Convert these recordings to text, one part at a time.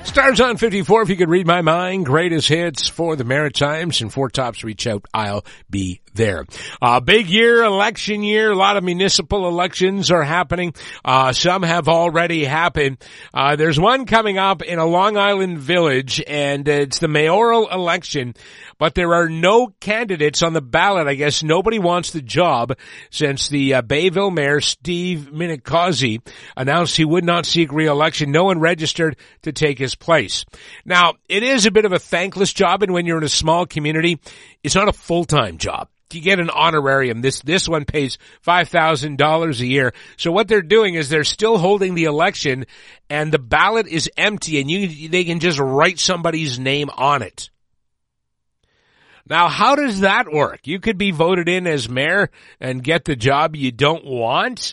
Stars on 54, if you could read my mind, greatest hits for the Maritimes, and Four Tops, reach out, I'll be there. Big year, election year, a lot of municipal elections are happening. Some have already happened. There's one coming up in a Long Island village, and it's the mayoral election, but there are no candidates on the ballot. I guess nobody wants the job since the Bayville mayor, Steve Minicozzi, announced he would not seek re-election. No one registered to take his place. Now, it is a bit of a thankless job, and when you're in a small community, it's not a full-time job. You get an honorarium. This one pays $5,000 a year. So what they're doing is they're still holding the election, and the ballot is empty, and they can just write somebody's name on it. Now, how does that work? You could be voted in as mayor and get the job you don't want?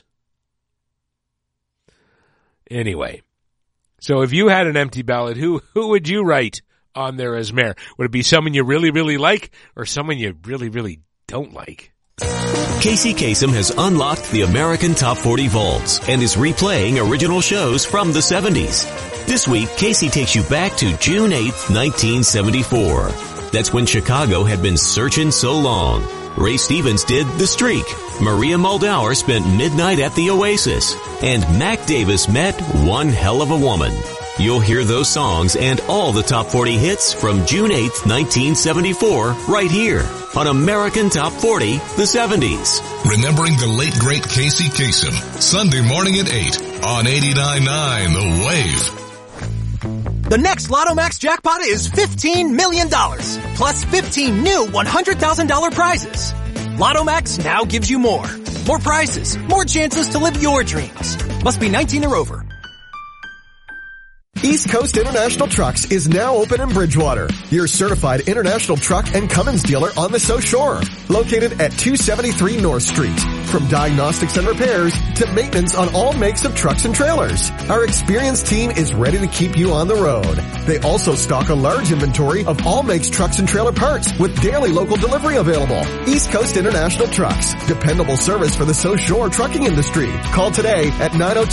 Anyway, so if you had an empty ballot, who would you write on there as mayor? Would it be someone you really, really like, or someone you really, really don't like? Casey Kasem has unlocked the American Top 40 vaults and is replaying original shows from the 70s. This week, Casey takes you back to June 8th, 1974. That's when Chicago had been searching so long. Ray Stevens did The Streak. Maria Muldaur spent midnight at the Oasis. And Mac Davis met One Hell of a Woman. You'll hear those songs and all the top 40 hits from June 8th, 1974, right here on American Top 40, the 70s. Remembering the late, great Casey Kasem, Sunday morning at 8 on 89.9 The Wave. The next Lotto Max jackpot is $15 million, plus 15 new $100,000 prizes. Lotto Max now gives you more. More prizes, more chances to live your dreams. Must be 19 or over. East Coast International Trucks is now open in Bridgewater, your certified international truck and Cummins dealer on the South Shore. Located at 273 North Street. From diagnostics and repairs to maintenance on all makes of trucks and trailers, our experienced team is ready to keep you on the road. They also stock a large inventory of all makes trucks and trailer parts with daily local delivery available. East Coast International Trucks, dependable service for the South Shore trucking industry. Call today at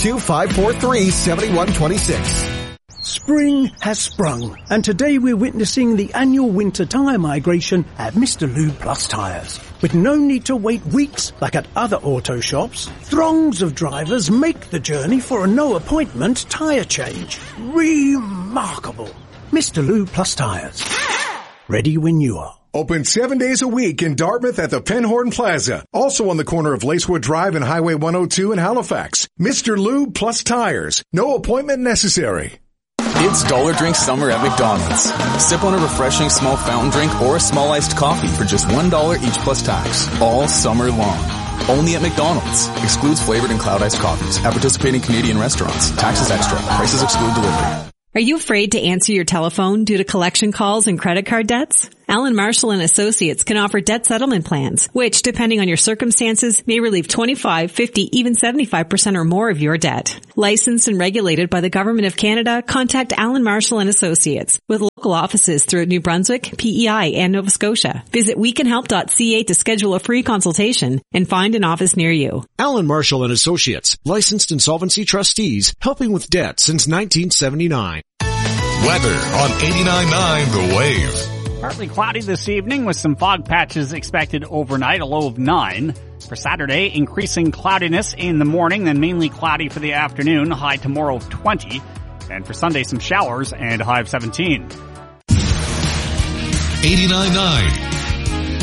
902-543-7126. Spring has sprung, and today we're witnessing the annual winter tyre migration at Mr. Lube Plus Tyres. With no need to wait weeks like at other auto shops, throngs of drivers make the journey for a no-appointment tyre change. Remarkable. Mr. Lube Plus Tyres. Ready when you are. Open 7 days a week in Dartmouth at the Penhorn Plaza. Also on the corner of Lacewood Drive and Highway 102 in Halifax. Mr. Lube Plus Tyres. No appointment necessary. It's Dollar Drink Summer at McDonald's. Sip on a refreshing small fountain drink or a small iced coffee for just $1 each plus tax. All summer long. Only at McDonald's. Excludes flavored and cloud iced coffees. At participating Canadian restaurants. Taxes extra. Prices exclude delivery. Are you afraid to answer your telephone due to collection calls and credit card debts? Allen Marshall and Associates can offer debt settlement plans, which, depending on your circumstances, may relieve 25, 50, even 75% or more of your debt. Licensed and regulated by the Government of Canada, contact Allen Marshall and Associates with local offices throughout New Brunswick, PEI, and Nova Scotia. Visit wecanhelp.ca to schedule a free consultation and find an office near you. Allen Marshall and Associates, licensed insolvency trustees, helping with debt since 1979. Weather on 89.9 The Wave. Partly cloudy this evening with some fog patches expected overnight, a low of 9. For Saturday, increasing cloudiness in the morning, then mainly cloudy for the afternoon, high tomorrow of 20. And for Sunday, some showers and a high of 17. 89.9